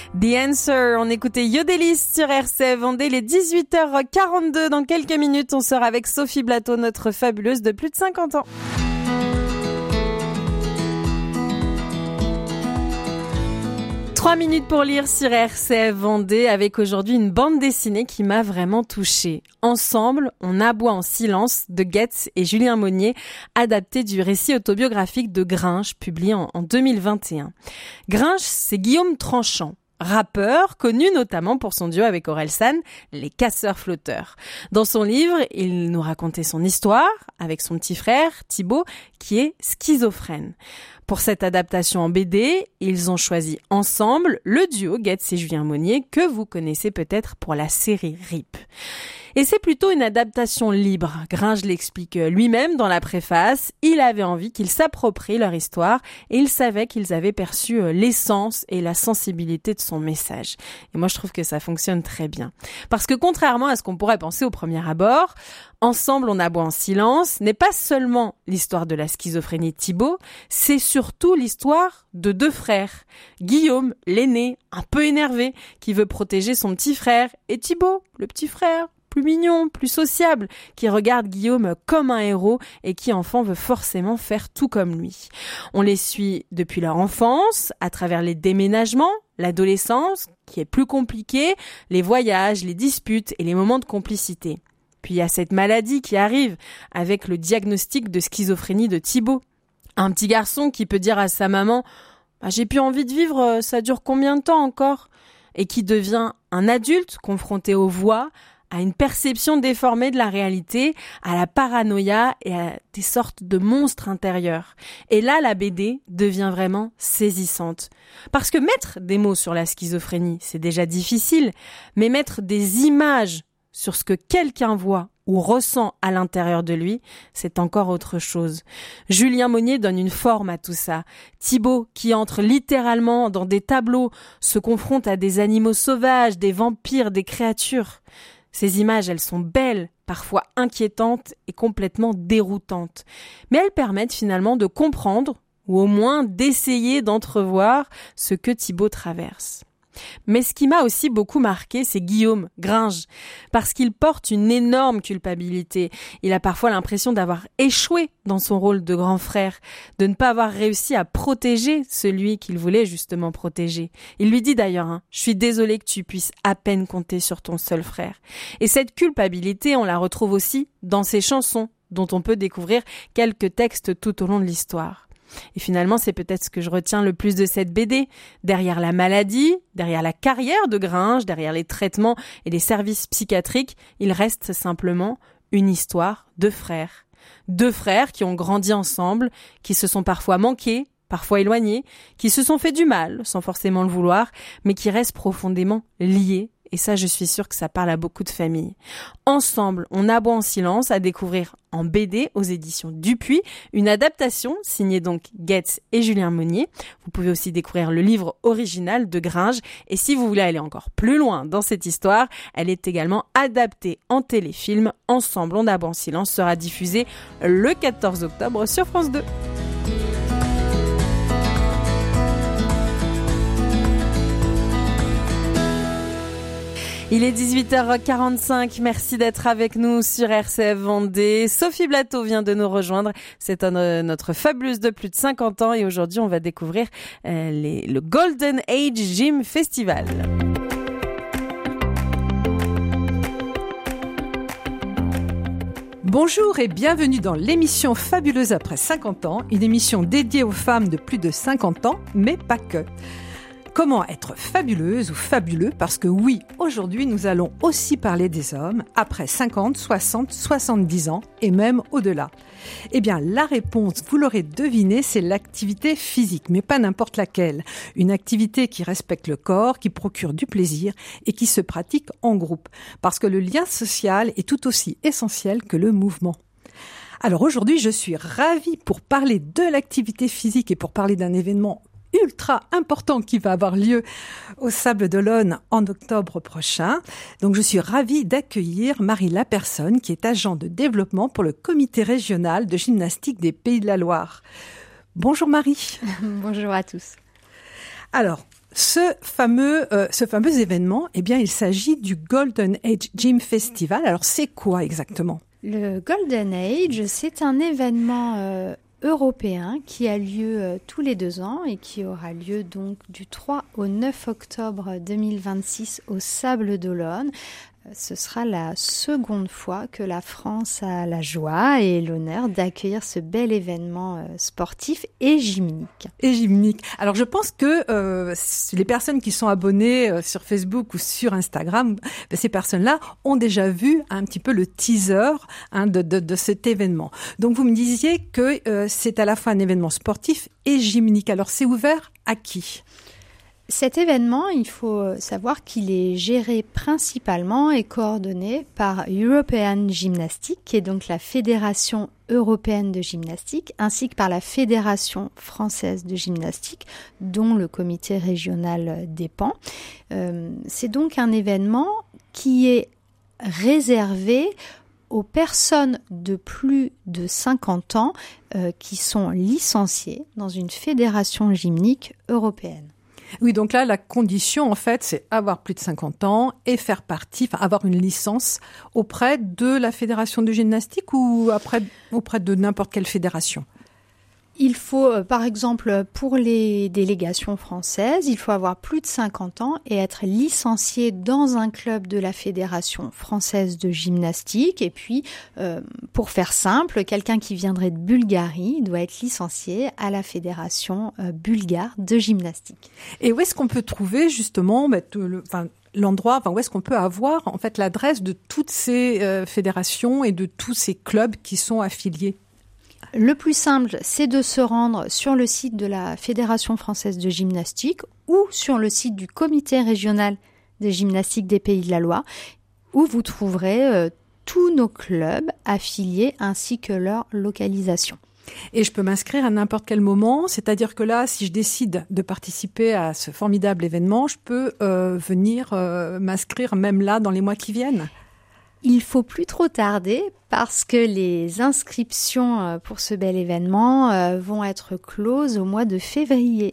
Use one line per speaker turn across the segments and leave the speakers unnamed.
The Answer, on écoutait Yodelis sur RCF Vendée, les 18h42. Dans quelques minutes, on sera avec Sophie Blateau, notre fabuleuse de plus de 50 ans. Trois minutes pour lire sur RCF Vendée avec aujourd'hui une bande dessinée qui m'a vraiment touchée. Ensemble, on aboie en silence de Goetz et Julien Monnier, adapté du récit autobiographique de Grinch, publié en 2021. Grinch, c'est Guillaume Tranchant, rappeur connu notamment pour son duo avec Orelsan, les Casseurs-Flotteurs. Dans son livre, il nous racontait son histoire avec son petit frère Thibaut, qui est schizophrène. Pour cette adaptation en BD, ils ont choisi ensemble le duo Goetz et Julien Monnier que vous connaissez peut-être pour la série RIP. Et c'est plutôt une adaptation libre. Grinch l'explique lui-même dans la préface. Il avait envie qu'ils s'approprient leur histoire et il savait qu'ils avaient perçu l'essence et la sensibilité de son message. Et moi, je trouve que ça fonctionne très bien. Parce que contrairement à ce qu'on pourrait penser au premier abord, Ensemble, on aboie en silence n'est pas seulement l'histoire de la schizophrénie de Thibaut, c'est surtout l'histoire de deux frères. Guillaume, l'aîné, un peu énervé, qui veut protéger son petit frère, et Thibaut, le petit frère, plus mignon, plus sociable, qui regarde Guillaume comme un héros et qui, enfant, veut forcément faire tout comme lui. On les suit depuis leur enfance, à travers les déménagements, l'adolescence, qui est plus compliquée, les voyages, les disputes et les moments de complicité. Puis il y a cette maladie qui arrive avec le diagnostic de schizophrénie de Thibaut. Un petit garçon qui peut dire à sa maman « J'ai plus envie de vivre, ça dure combien de temps encore ?» et qui devient un adulte confronté aux voix, à une perception déformée de la réalité, à la paranoïa et à des sortes de monstres intérieurs. Et là, la BD devient vraiment saisissante. Parce que mettre des mots sur la schizophrénie, c'est déjà difficile, mais mettre des images sur ce que quelqu'un voit ou ressent à l'intérieur de lui, c'est encore autre chose. Julien Monnier donne une forme à tout ça. Thibaut, qui entre littéralement dans des tableaux, se confronte à des animaux sauvages, des vampires, des créatures. Ces images, elles sont belles, parfois inquiétantes et complètement déroutantes. Mais elles permettent finalement de comprendre, ou au moins d'essayer d'entrevoir ce que Thibaut traverse. Mais ce qui m'a aussi beaucoup marqué, c'est Guillaume, Grinch, parce qu'il porte une énorme culpabilité. Il a parfois l'impression d'avoir échoué dans son rôle de grand frère, de ne pas avoir réussi à protéger celui qu'il voulait justement protéger. Il lui dit d'ailleurs, « Je suis désolé que tu puisses à peine compter sur ton seul frère. » Et cette culpabilité, on la retrouve aussi dans ses chansons, dont on peut découvrir quelques textes tout au long de l'histoire. Et finalement, c'est peut-être ce que je retiens le plus de cette BD. Derrière la maladie, derrière la carrière de Grinch, derrière les traitements et les services psychiatriques, il reste simplement une histoire de frères. Deux frères qui ont grandi ensemble, qui se sont parfois manqués, parfois éloignés, qui se sont fait du mal, sans forcément le vouloir, mais qui restent profondément liés. Et ça, je suis sûre que ça parle à beaucoup de familles. Ensemble, on aboie en silence à découvrir en BD aux éditions Dupuis, une adaptation signée donc Goetz et Julien Monnier. Vous pouvez aussi découvrir le livre original de Grinch. Et si vous voulez aller encore plus loin dans cette histoire, elle est également adaptée en téléfilm. Ensemble, on aboie en silence sera diffusé le 14 octobre sur France 2. Il est 18h45, merci d'être avec nous sur RCF Vendée. Sophie Blateau vient de nous rejoindre, c'est notre fabuleuse de plus de 50 ans et aujourd'hui on va découvrir le Golden Age Gym Festival.
Bonjour et bienvenue dans l'émission Fabuleuse après 50 ans, une émission dédiée aux femmes de plus de 50 ans, mais pas que. Comment être fabuleuse ou fabuleux ? Parce que oui, aujourd'hui, nous allons aussi parler des hommes après 50, 60, 70 ans et même au-delà. Eh bien, la réponse, vous l'aurez deviné, c'est l'activité physique, mais pas n'importe laquelle. Une activité qui respecte le corps, qui procure du plaisir et qui se pratique en groupe. Parce que le lien social est tout aussi essentiel que le mouvement. Alors aujourd'hui, je suis ravie pour parler de l'activité physique et pour parler d'un événement ultra important qui va avoir lieu au Sables d'Olonne en octobre prochain. Donc je suis ravie d'accueillir Marie Lapersonne qui est agent de développement pour le comité régional de gymnastique des Pays de la Loire. Bonjour Marie.
Bonjour à tous.
Alors, Ce fameux événement, eh bien, il s'agit du Golden Age Gym Festival. Alors, c'est quoi exactement ?
Le Golden Age, c'est un événement européen qui a lieu tous les 2 ans et qui aura lieu donc du 3 au 9 octobre 2026 au Sables d'Olonne. Ce sera la seconde fois que la France a la joie et l'honneur d'accueillir ce bel événement sportif et gymnique.
Alors je pense que les personnes qui sont abonnées sur Facebook ou sur Instagram, ces personnes-là ont déjà vu un petit peu le teaser de cet événement. Donc vous me disiez que c'est à la fois un événement sportif et gymnique. Alors c'est ouvert à qui ?
Cet événement, il faut savoir qu'il est géré principalement et coordonné par European Gymnastics, qui est donc la Fédération européenne de gymnastique, ainsi que par la Fédération française de gymnastique, dont le comité régional dépend. C'est donc un événement qui est réservé aux personnes de plus de 50 ans qui sont licenciées dans une fédération gymnique européenne.
Oui, donc là, la condition, en fait, c'est avoir plus de 50 ans et avoir une licence auprès de la fédération de gymnastique ou auprès de n'importe quelle fédération.
Il faut, par exemple, pour les délégations françaises, il faut avoir plus de 50 ans et être licencié dans un club de la Fédération française de gymnastique. Et puis, pour faire simple, quelqu'un qui viendrait de Bulgarie doit être licencié à la Fédération bulgare de gymnastique.
Et où est-ce qu'on peut trouver justement l'endroit, où est-ce qu'on peut avoir en fait l'adresse de toutes ces fédérations et de tous ces clubs qui sont affiliés ?
Le plus simple, c'est de se rendre sur le site de la Fédération française de gymnastique ou sur le site du Comité régional de gymnastique des Pays de la Loire, où vous trouverez tous nos clubs affiliés ainsi que leur localisation.
Et je peux m'inscrire à n'importe quel moment, c'est-à-dire que là, si je décide de participer à ce formidable événement, je peux venir m'inscrire même là dans les mois qui viennent.
Il faut plus trop tarder parce que les inscriptions pour ce bel événement vont être closes au mois de février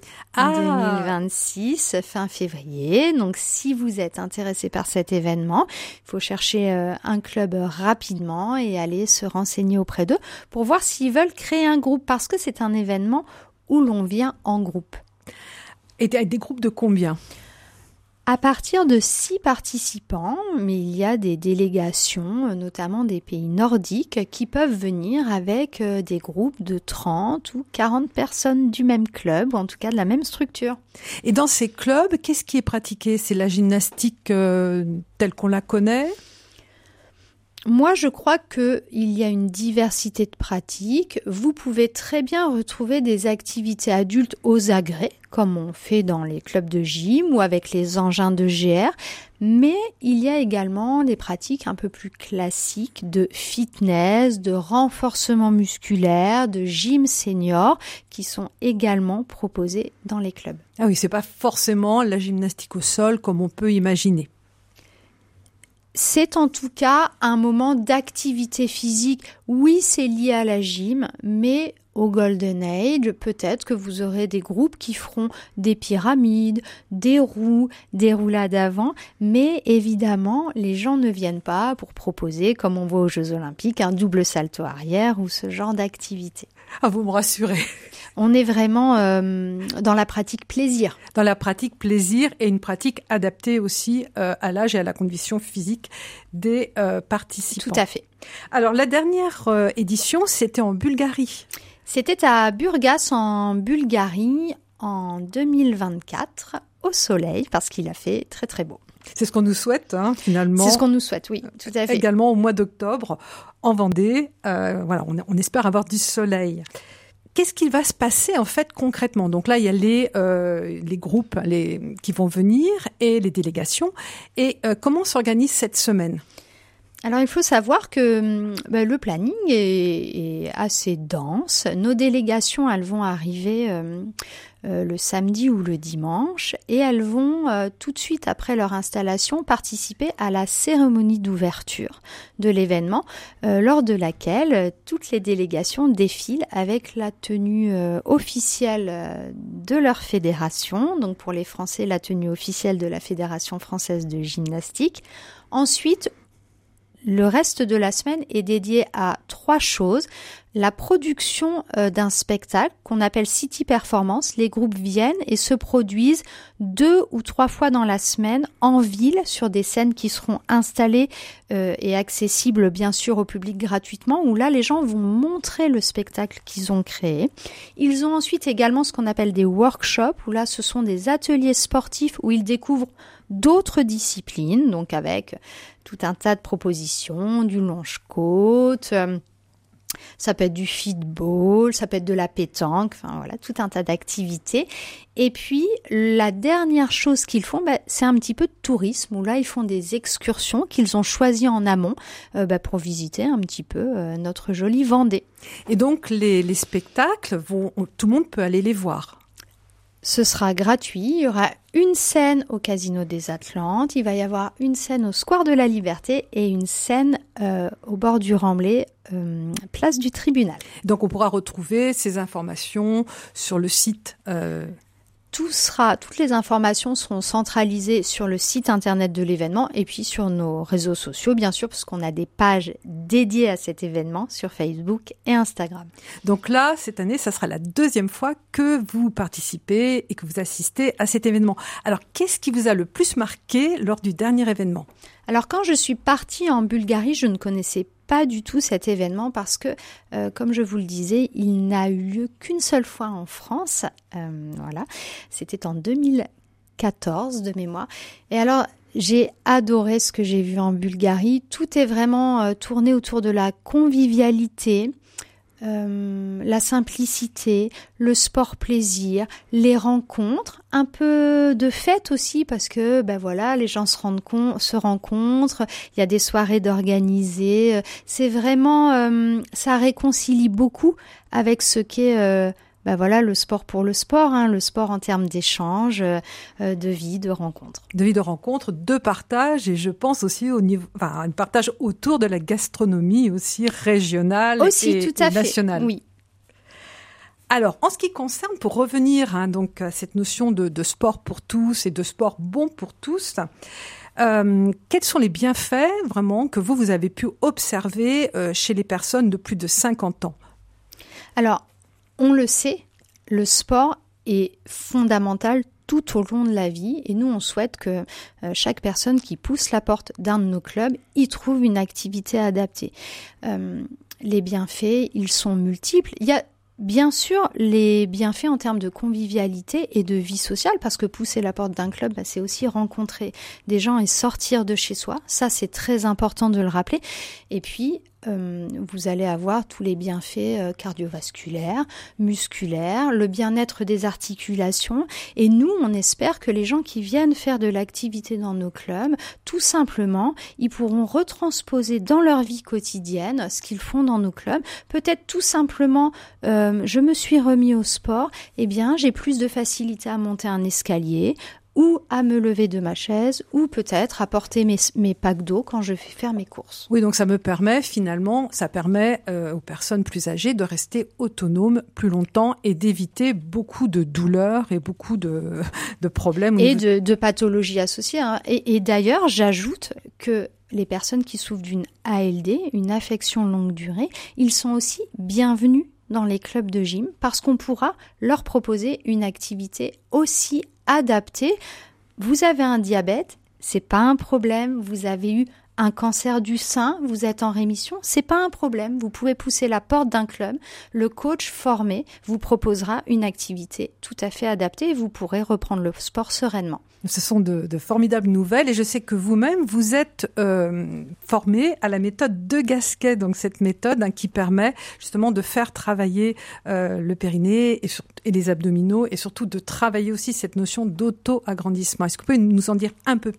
2026, fin février. Donc si vous êtes intéressé par cet événement, il faut chercher un club rapidement et aller se renseigner auprès d'eux pour voir s'ils veulent créer un groupe parce que c'est un événement où l'on vient en groupe.
Et des groupes de combien ?
À partir de 6 participants, mais il y a des délégations, notamment des pays nordiques, qui peuvent venir avec des groupes de 30 ou 40 personnes du même club, ou en tout cas de la même structure.
Et dans ces clubs, qu'est-ce qui est pratiqué ? C'est la gymnastique telle qu'on la connaît ?
Moi, je crois qu'il y a une diversité de pratiques. Vous pouvez très bien retrouver des activités adultes aux agrès, comme on fait dans les clubs de gym ou avec les engins de GR. Mais il y a également des pratiques un peu plus classiques de fitness, de renforcement musculaire, de gym senior, qui sont également proposées dans les clubs.
Ah oui, c'est pas forcément la gymnastique au sol comme on peut imaginer.
C'est en tout cas un moment d'activité physique. Oui, c'est lié à la gym, mais au Golden Age, peut-être que vous aurez des groupes qui feront des pyramides, des roues, des roulades avant, mais évidemment, les gens ne viennent pas pour proposer, comme on voit aux Jeux Olympiques, un double salto arrière ou ce genre d'activité.
Ah, vous me rassurez.
On est vraiment dans la pratique plaisir.
Dans la pratique plaisir et une pratique adaptée aussi à l'âge et à la condition physique des participants.
Tout à fait.
Alors, la dernière édition, c'était en Bulgarie.
C'était à Burgas en Bulgarie en 2024, au soleil, parce qu'il a fait très très beau.
C'est ce qu'on nous souhaite, finalement.
C'est ce qu'on nous souhaite, oui, tout à fait.
Également au mois d'octobre, en Vendée, on espère avoir du soleil. Qu'est-ce qu'il va se passer en fait concrètement ? Donc là, il y a les groupes qui vont venir et les délégations. Et comment s'organise cette semaine ?
Alors, il faut savoir que le planning est assez dense. Nos délégations, elles vont arriver le samedi ou le dimanche et elles vont tout de suite après leur installation participer à la cérémonie d'ouverture de l'événement lors de laquelle toutes les délégations défilent avec la tenue officielle de leur fédération. Donc pour les Français, la tenue officielle de la Fédération française de gymnastique. Ensuite, le reste de la semaine est dédié à 3 choses. La production d'un spectacle qu'on appelle City Performance. Les groupes viennent et se produisent 2 ou 3 fois dans la semaine en ville sur des scènes qui seront installées et accessibles bien sûr au public gratuitement, où là les gens vont montrer le spectacle qu'ils ont créé. Ils ont ensuite également ce qu'on appelle des workshops, où là ce sont des ateliers sportifs où ils découvrent d'autres disciplines, donc avec tout un tas de propositions, du longe-côte, ça peut être du football, ça peut être de la pétanque, enfin voilà, tout un tas d'activités. Et puis, la dernière chose qu'ils font, c'est un petit peu de tourisme, où là, ils font des excursions qu'ils ont choisies en amont pour visiter un petit peu notre jolie Vendée.
Et donc, les spectacles, tout le monde peut aller les voir.
Ce sera gratuit. Il y aura une scène au Casino des Atlantes, il va y avoir une scène au Square de la Liberté et une scène au bord du Remblai, place du Tribunal.
Donc on pourra retrouver ces informations sur le site.
Toutes les informations seront centralisées sur le site internet de l'événement et puis sur nos réseaux sociaux, bien sûr, parce qu'on a des pages dédiées à cet événement sur Facebook et Instagram.
Donc là, cette année, ça sera la 2e fois que vous participez et que vous assistez à cet événement. Alors, qu'est-ce qui vous a le plus marqué lors du dernier événement ?
Alors, quand je suis partie en Bulgarie, je ne connaissais pas du tout cet événement parce que, comme je vous le disais, il n'a eu lieu qu'une seule fois en France. Voilà, c'était en 2014 de mémoire. Et alors, j'ai adoré ce que j'ai vu en Bulgarie. Tout est vraiment tourné autour de la convivialité, la simplicité, le sport plaisir, les rencontres, un peu de fête aussi parce que les gens se rencontrent, il y a des soirées d'organiser, c'est vraiment ça réconcilie beaucoup avec ce qu'est le sport pour le sport, le sport en termes d'échange, de vie, de rencontre.
De vie, de rencontre, de partage et je pense aussi un partage autour de la gastronomie aussi régionale
aussi,
et
tout à
nationale.
Fait, oui.
Alors, en ce qui concerne, pour revenir donc à cette notion de sport pour tous et de sport bon pour tous, quels sont les bienfaits vraiment que vous avez pu observer chez les personnes de plus de 50 ans ?
Alors, on le sait, le sport est fondamental tout au long de la vie et nous on souhaite que chaque personne qui pousse la porte d'un de nos clubs y trouve une activité adaptée. Les bienfaits, ils sont multiples. Il y a bien sûr les bienfaits en termes de convivialité et de vie sociale parce que pousser la porte d'un club, c'est aussi rencontrer des gens et sortir de chez soi. Ça, c'est très important de le rappeler. Et puis, vous allez avoir tous les bienfaits cardiovasculaires, musculaires, le bien-être des articulations. Et nous, on espère que les gens qui viennent faire de l'activité dans nos clubs, tout simplement, ils pourront retransposer dans leur vie quotidienne ce qu'ils font dans nos clubs. Peut-être tout simplement, je me suis remis au sport, j'ai plus de facilité à monter un escalier, ou à me lever de ma chaise, ou peut-être à porter mes packs d'eau quand je vais faire mes courses.
Oui, donc ça permet aux personnes plus âgées de rester autonomes plus longtemps et d'éviter beaucoup de douleurs et beaucoup de problèmes.
Et de pathologies associées. Et d'ailleurs, j'ajoute que les personnes qui souffrent d'une ALD, une affection longue durée, ils sont aussi bienvenus dans les clubs de gym parce qu'on pourra leur proposer une activité aussi adaptée. Vous avez un diabète, c'est pas un problème. Vous avez eu un cancer du sein, vous êtes en rémission, c'est pas un problème. Vous pouvez pousser la porte d'un club. Le coach formé vous proposera une activité tout à fait adaptée et vous pourrez reprendre le sport sereinement.
Ce sont de formidables nouvelles et je sais que vous-même, vous êtes formé à la méthode de Gasquet, donc cette méthode qui permet justement de faire travailler le périnée et les abdominaux et surtout de travailler aussi cette notion d'auto-agrandissement. Est-ce que vous pouvez nous en dire un peu plus ?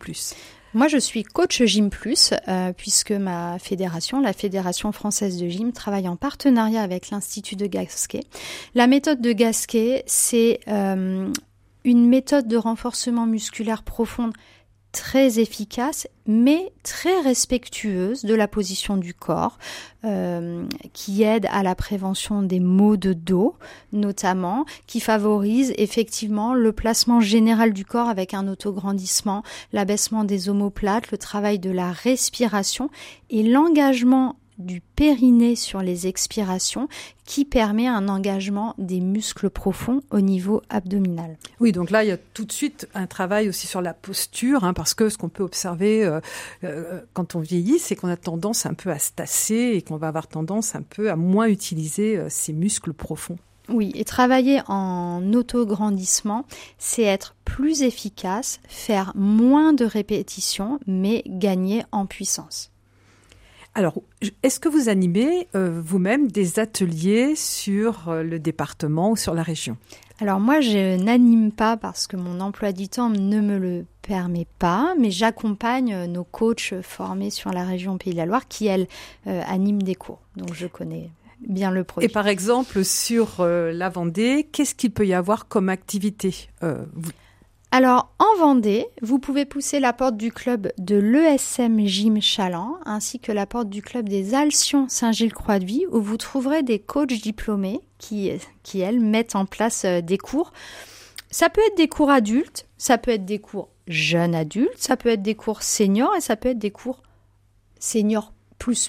Moi, je suis coach Gym Plus, puisque ma fédération, la Fédération française de gym, travaille en partenariat avec l'Institut de Gasquet. La méthode de Gasquet, c'est une méthode de renforcement musculaire profonde très efficace, mais très respectueuse de la position du corps, qui aide à la prévention des maux de dos, notamment, qui favorise effectivement le placement général du corps avec un autograndissement, l'abaissement des omoplates, le travail de la respiration et l'engagement du périnée sur les expirations qui permet un engagement des muscles profonds au niveau abdominal.
Oui, donc là, il y a tout de suite un travail aussi sur la posture, parce que ce qu'on peut observer quand on vieillit, c'est qu'on a tendance un peu à se tasser et qu'on va avoir tendance un peu à moins utiliser ces muscles profonds.
Oui, et travailler en autograndissement, c'est être plus efficace, faire moins de répétitions, mais gagner en puissance.
Alors, est-ce que vous animez vous-même des ateliers sur le département ou sur la région ?
Alors moi, je n'anime pas parce que mon emploi du temps ne me le permet pas, mais j'accompagne nos coachs formés sur la région Pays de la Loire qui, elles, animent des cours. Donc je connais bien le produit.
Et par exemple, sur la Vendée, qu'est-ce qu'il peut y avoir comme activité
Alors, en Vendée, vous pouvez pousser la porte du club de l'ESM Gym Chaland, ainsi que la porte du club des Alcions Saint-Gilles-Croix-de-Vie, où vous trouverez des coachs diplômés qui elles, mettent en place des cours. Ça peut être des cours adultes, ça peut être des cours jeunes adultes, ça peut être des cours seniors et ça peut être des cours seniors plus.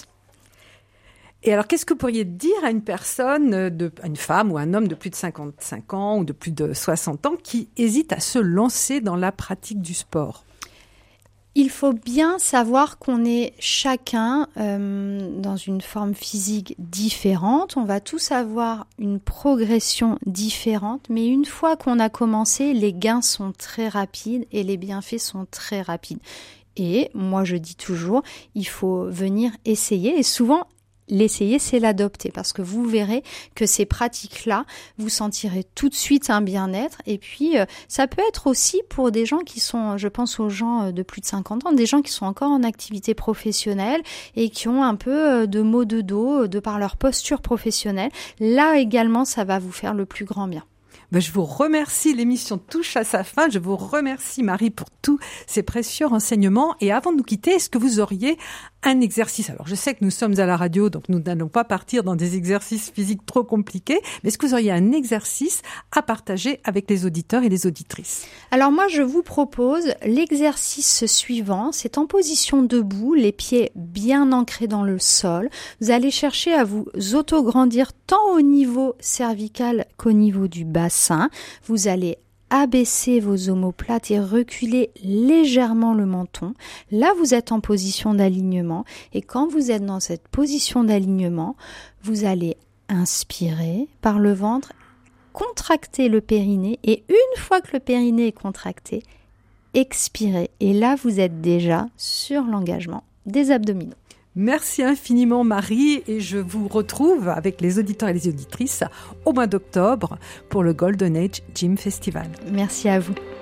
Et alors, qu'est-ce que vous pourriez dire à une personne, à une femme ou un homme de plus de 55 ans ou de plus de 60 ans qui hésite à se lancer dans la pratique du sport ?
Il faut bien savoir qu'on est chacun dans une forme physique différente. On va tous avoir une progression différente, mais une fois qu'on a commencé, les gains sont très rapides et les bienfaits sont très rapides. Et moi, je dis toujours, il faut venir essayer et souvent, l'essayer, c'est l'adopter parce que vous verrez que ces pratiques-là, vous sentirez tout de suite un bien-être. Et puis, ça peut être aussi pour des gens qui sont, je pense aux gens de plus de 50 ans, des gens qui sont encore en activité professionnelle et qui ont un peu de maux de dos de par leur posture professionnelle. Là également, ça va vous faire le plus grand bien.
Je vous remercie, l'émission touche à sa fin. Je vous remercie Marie pour tous ces précieux renseignements. Et avant de nous quitter, est-ce que vous auriez un exercice ? Alors je sais que nous sommes à la radio, donc nous n'allons pas partir dans des exercices physiques trop compliqués, mais est-ce que vous auriez un exercice à partager avec les auditeurs et les auditrices ?
Alors moi je vous propose l'exercice suivant, c'est en position debout, les pieds bien ancrés dans le sol. Vous allez chercher à vous autograndir tant au niveau cervical qu'au niveau du bassin. Vous allez abaisser vos omoplates et reculer légèrement le menton. Là, vous êtes en position d'alignement et quand vous êtes dans cette position d'alignement, vous allez inspirer par le ventre, contracter le périnée et une fois que le périnée est contracté, expirer. Et là, vous êtes déjà sur l'engagement des abdominaux.
Merci infiniment Marie et je vous retrouve avec les auditeurs et les auditrices au mois d'octobre pour le Golden Age Gym Festival.
Merci à vous.